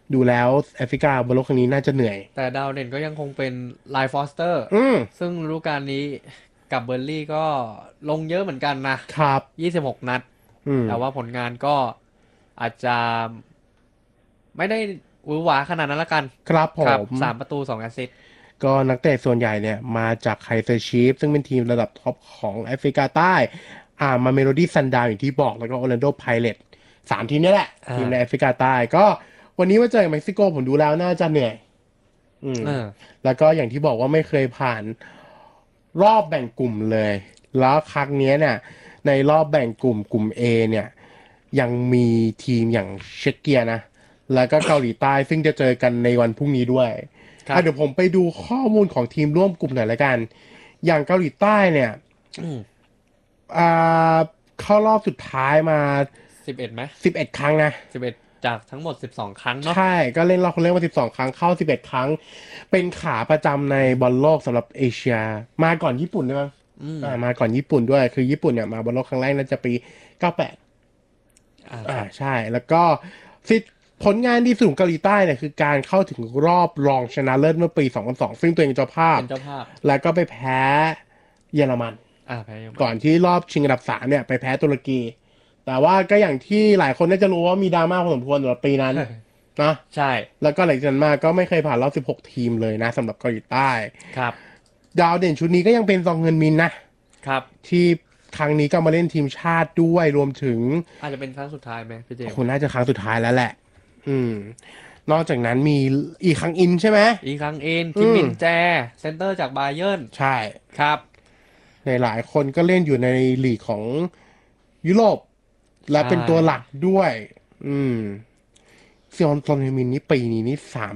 ดูแล้วแอฟริกาบอลโลกครั้งนี้น่าจะเหนื่อยแต่ดาวเด่นก็ยังคงเป็นไลฟ์ฟอสเตอร์อืมซึ่งฤดูกาลนี้กับเบอร์ลี่ก็ลงเยอะเหมือนกันนะครับ 26นัดอืมแต่ว่าผลงานก็อาจจะไม่ได้หวือหวาขนาดนั้นละกันครับผครับม 3 ประตู2 แอสซิสต์ก็นักเตะส่วนใหญ่เนี่ยมาจากไคเซอร์ชีฟซึ่งเป็นทีมระดับท็อปของแอฟริกาใต้มาเมโลดี้ซันดาวอย่างที่บอกแล้วก็ออร์แลนโดไพเรตส์3 ทีมนี่แหละทีมในแอฟริกาใต้ก็วันนี้มาเจอกับเม็กซิโกผมดูแล้วน่าจะเหนื่อยอืมเออแล้วก็อย่างที่บอกว่าไม่เคยผ่านรอบแบ่งกลุ่มเลยแล้วครั้งเนี้ยเนี่ยในรอบแบ่งกลุ่ม A เนี่ยยังมีทีมอย่างเช็กเกียนะแล้วก็เกาหลีใต้ซึ่งจะเจอกันในวันพรุ่งนี้ด้วยครับเดี๋ยวผมไปดูข้อมูลของทีมร่วมกลุ่มหน่อยละกันอย่างเกาหลีใต้เนี่ยอืมอ่าเข้ารอบสุดท้ายมา 11ไหม 11ครั้งนะ 11จากทั้งหมด12 ครั้งเนาะใช่ก็เล่นรอบคนเล่นมา12ครั้งเข้า11ครั้งเป็นขาประจำในบอลโลกสำหรับเอเชียมาก่อนญี่ปุ่นด้วยมั้งอืมมาก่อนญี่ปุ่นด้วยคือญี่ปุ่นเนี่ยมาบอลโลกครั้งแรกน่าจะปี98 ครับใช่แล้วก็สิผลงานดีสุดของเกาหลีใต้เนี่ยคือการเข้าถึงรอบรองชนะเลิศเมื่อปี2002ซึ่งตัวเองเป็นเจ้าภาพเป็นเจ้าภาพแล้วก็ไปแพ้เยอรมันแพ้เยอรมันก่อนที่รอบชิงอันดับ3เนี่ยไปแพ้ตุรกีแต่ว่าก็อย่างที่หลายคนน่าจะรู้ว่ามีดราม่าพอสมควรสำหรับปีนั้นนะใช่แล้วก็หลังจากนั้นมาก็ไม่เคยผ่านรอบ16ทีมเลยนะสำหรับเกาหลีใต้ครับดาวเด่นชุดนี้ก็ยังเป็นซองเงินมินนะครับที่ครั้งนี้ก็มาเล่นทีมชาติด้วยรวมถึงอาจจะเป็นครั้งสุดท้ายไหมพี่เจมส์คุณน่าจะครั้งสุดท้ายแล้วแหละอืมนอกจากนั้นมีอีกครั้งอินใช่ไหมอีกครั้งเอนคิอืมมมินแจเซนเตอร์จากบาเยิร์นใช่ครับในหลายคนก็เล่นอยู่ในลีกของยุโรปและใช่เป็นตัวหลักด้วยอืมซอนเฮมินนี่ปีนี้นี่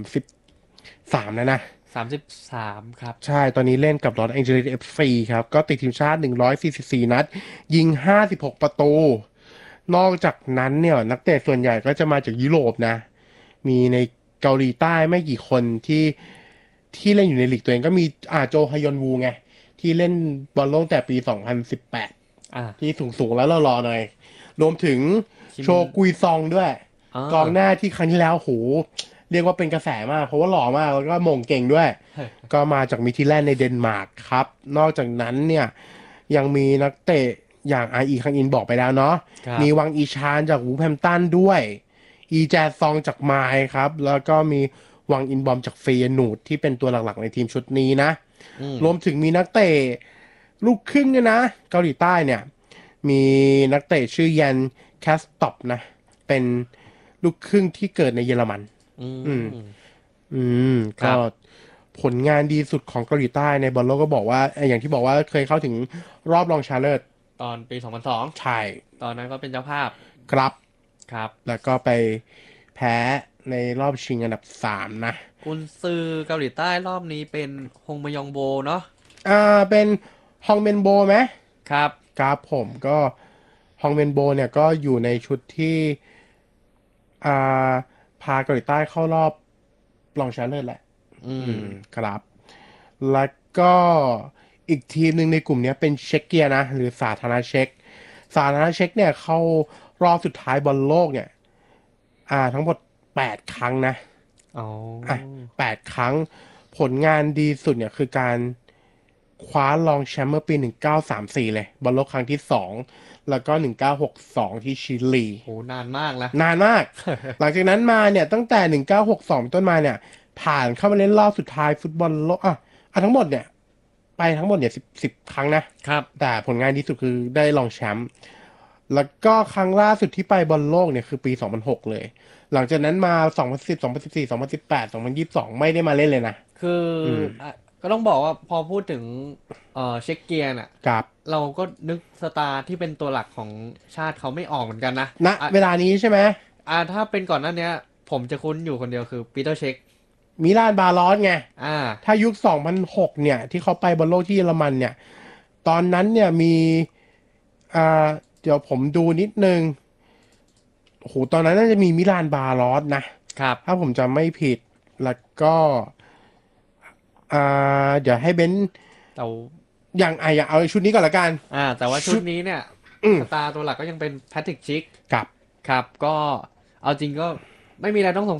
33แล้วนะ 33ครับใช่ ตอนนี้เล่นกับลอสแองเจลิสเอฟซีครับ ก็ติดทีมชาติ144นัด ยิง56ประตู นอกจากนั้นเนี่ยนักเตะส่วนใหญ่ก็จะมาจากยุโรปนะ มีในเกาหลีใต้ไม่กี่คนที่เล่นอยู่ในลีกตัวเองก็มีโจฮยอนวูไง ที่เล่นบอลโลกแต่ปี2018 อ่าที่สูงแล้วเรารอหน่อย รวมถึงโชคิมกุยซองด้วยอ่ากองหน้าที่ครั้งที่แล้วโหเรียกว่าเป็นกระแสมากเพราะว่าหล่อมากแล้วก็มงเก่งด้วยเฮ้ยก็มาจากมิทิแลนด์ในเดนมาร์กครับ นอกจากนั้นเนี่ยยังมีนักเตะอย่างอีคังอินบอกไปแล้วเนาะครับมีวังอีชานจากวูแฮมป์ตันด้วยอีแจซองจากไมล์ครับแล้วก็มีวังอินบอมจากเฟยนูดที่เป็นตัวหลักๆในทีมชุดนี้นะอืมรวมถึงมีนักเตะลูกครึ่งเนี่ยนะเกาหลีใต้เนี่ยมีนักเตะชื่อยันแคสต็อปนะเป็นลูกครึ่งที่เกิดในเยอรมันอือืมมอืมก็ครับผลงานดีสุดของเกาหลีใต้ในบอลโลกก็บอกว่าอย่างที่บอกว่าเคยเข้าถึงรอบรองชนะเลิศตอนปี2002 ใช่ตอนนั้นก็เป็นเจ้าภาพครับครับแล้วก็ไปแพ้ในรอบชิงอันดับ3นะกุนซือเกาหลีใต้รอบนี้เป็นฮงมยองโบเนาะเป็นฮองเมนโบไหมครับครับผมก็ฮองเมนโบเนี่ยก็อยู่ในชุดที่อ่าพาเกาหลีใต้เข้ารอบรองชนะเลิศแหละอืมอืมครับ แล้วก็อีกทีมหนึ่งในกลุ่มนี้เป็นเช็กเกียนะหรือสาธารณรัฐเช็กสาธารณรัฐเช็กเนี่ยเข้ารอบสุดท้ายบอลโลกเนี่ยทั้งหมด8 ครั้งนะอ๋ออ่ะ8 ครั้งผลงานดีสุดเนี่ยคือการคว้ารองแชมป์เมื่อปี1934เลยบอลโลกครั้งที่2แล้วก็1962ที่ชิลีโหนานมากนะนานมากหลังจากนั้นมาเนี่ยตั้งแต่1962ต้นมาเนี่ยผ่านเข้ามาเล่นรอบสุดท้ายฟุตบอลโลกทั้งหมดเนี่ย ไปทั้งหมดเนี่ยสิบครั้งนะครับแต่ผลงานดีสุดคือได้รองแชมป์แล้วก็ครั้งล่าสุดที่ไปบอลโลกเนี่ยคือปี2006เลย หลังจากนั้นมา2010 2014 2018 2022ไม่ได้มาเล่นเลยนะคืออืมอ่ะก็ต้องบอกว่าพอพูดถึงเช็กเกียร์น่ะกับเราก็นึกสตาร์ที่เป็นตัวหลักของชาติเขาไม่ออกเหมือนกันนะณอ่ะเวลานี้ใช่ไหมถ้าเป็นก่อนหน้าเนี้ยผมจะคุ้นอยู่คนเดียวคือปีเตอร์เช็คมิลานบาลอนไงอ่าถ้ายุค2006เนี่ยที่เขาไปบอลโลกที่เยอรมันเนี่ย ตอนนั้นเนี่ยมีอ่าเดี๋ยวผมดูนิดนึงโอ้โหตอนนั้นน่าจะมีมิลานบาลอนนะครับถ้าผมจำไม่ผิด แล้วก็เดี๋ยวให้เบนซ์แต่อย่างเอาชุดนี้ก่อนละกันแต่ว่าชุชุดดนี้เนี่ยอืมสตาร์ตัวหลักก็ยังเป็นแพทริกชิกกับครับก็เอาจริงก็ไม่มีอะไรต้องสง